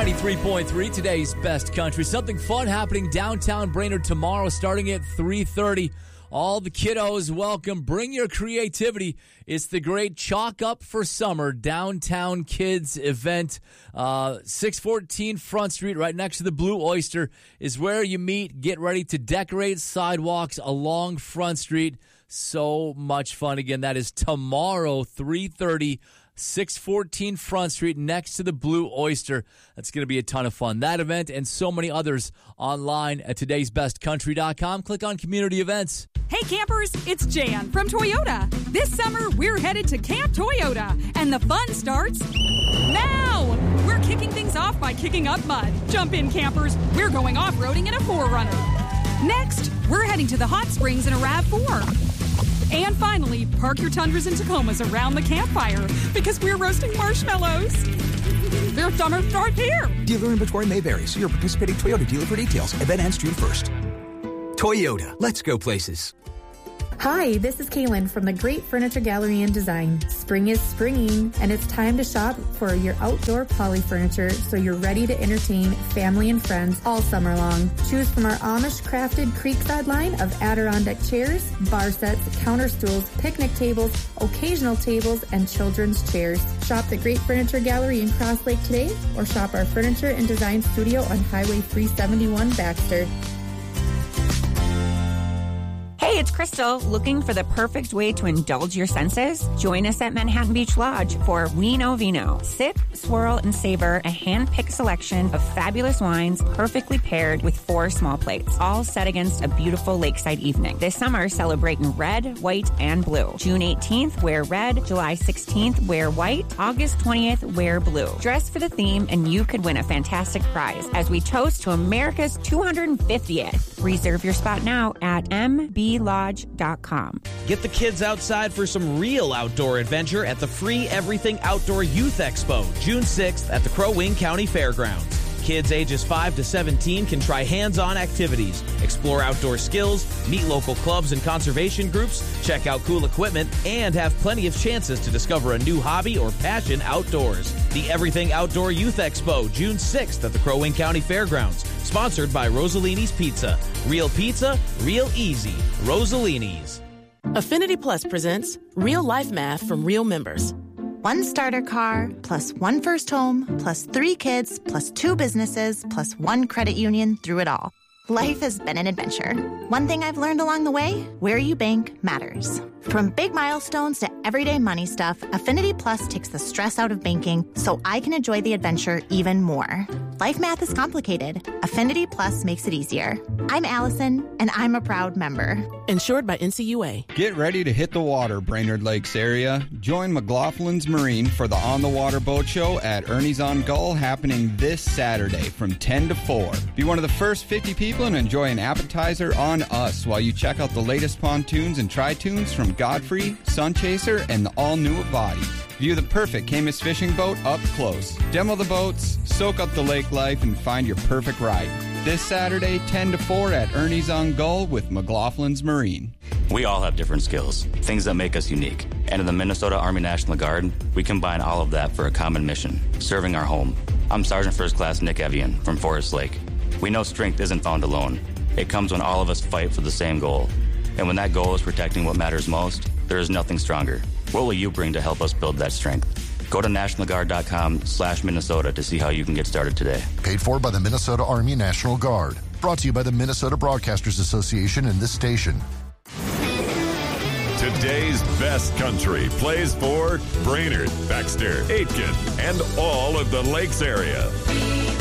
93.3, today's best country. Something fun happening downtown Brainerd tomorrow starting at 3:30. All the kiddos welcome. Bring your creativity. It's the great Chalk Up for Summer Downtown Kids event. 614 Front Street, right next to the Blue Oyster, is where you meet. Get ready to decorate sidewalks along Front Street. So much fun. Again, that is tomorrow, 3:30. 614 Front Street next to the Blue Oyster. That's going to be a ton of fun. That event and so many others online at today'sbestcountry.com. Click on community events. Hey campers, it's Jan from Toyota. This summer, we're headed to Camp Toyota, and the fun starts now. We're kicking things off by kicking up mud. Jump in, campers. We're going off-roading in a 4Runner. Next, we're heading to the hot springs in a RAV4. And finally, park your Tundras and Tacomas around the campfire because we're roasting marshmallows. Their summer starts here. Dealer inventory may vary. See your participating Toyota dealer for details. Event ends June 1st. Toyota. Let's go places. Hi, this is Kaylin from the Great Furniture Gallery and Design. Spring is springing, and it's time to shop for your outdoor poly furniture so you're ready to entertain family and friends all summer long. Choose from our Amish-crafted Creekside line of Adirondack chairs, bar sets, counter stools, picnic tables, occasional tables, and children's chairs. Shop the Great Furniture Gallery in Cross Lake today, or shop our Furniture and Design Studio on Highway 371 Baxter. Hey, it's Crystal. Looking for the perfect way to indulge your senses? Join us at Manhattan Beach Lodge for We Know Vino. Sip, swirl, and savor a hand-picked selection of fabulous wines perfectly paired with 4 small plates, all set against a beautiful lakeside evening. This summer, celebrate in red, white, and blue. June 18th, wear red. July 16th, wear white. August 20th, wear blue. Dress for the theme, and you could win a fantastic prize as we toast to America's 250th. Reserve your spot now at mblodge.com. Get the kids outside for some real outdoor adventure at the free Everything Outdoor Youth Expo, June 6th at the Crow Wing County Fairgrounds. Kids ages 5 to 17 can try hands-on activities, explore outdoor skills, meet local clubs and conservation groups, check out cool equipment, and have plenty of chances to discover a new hobby or passion outdoors. The Everything Outdoor Youth Expo, June 6th at the Crow Wing County Fairgrounds. Sponsored by Rosalini's Pizza. Real pizza, real easy. Rosalini's. Affinity Plus presents Real Life Math from Real Members. 1 starter car, plus 1 first home, plus 3 kids, plus 2 businesses, plus 1 credit union through it all. Life has been an adventure. One thing I've learned along the way, where you bank matters. From big milestones to everyday money stuff, Affinity Plus takes the stress out of banking so I can enjoy the adventure even more. Life math is complicated. Affinity Plus makes it easier. I'm Allison, and I'm a proud member. Insured by NCUA. Get ready to hit the water, Brainerd Lakes area. Join McLaughlin's Marine for the On the Water Boat Show at Ernie's on Gull, happening this Saturday from 10 to 4. Be one of the first 50 people and enjoy an appetizer on us while you check out the latest pontoons and tri-tunes from Godfrey, Sunchaser, and the all-new Avati. View the perfect Camus fishing boat up close. Demo the boats, soak up the lake life, and find your perfect ride. This Saturday, 10 to 4 at Ernie's on Gull with McLaughlin's Marine. We all have different skills, things that make us unique. And in the Minnesota Army National Guard, we combine all of that for a common mission, serving our home. I'm Sergeant First Class Nick Evian from Forest Lake. We know strength isn't found alone. It comes when all of us fight for the same goal. And when that goal is protecting what matters most, there is nothing stronger. What will you bring to help us build that strength? Go to nationalguard.com/Minnesota to see how you can get started today. Paid for by the Minnesota Army National Guard. Brought to you by the Minnesota Broadcasters Association and this station. Today's best country plays for Brainerd, Baxter, Aitkin, and all of the Lakes area.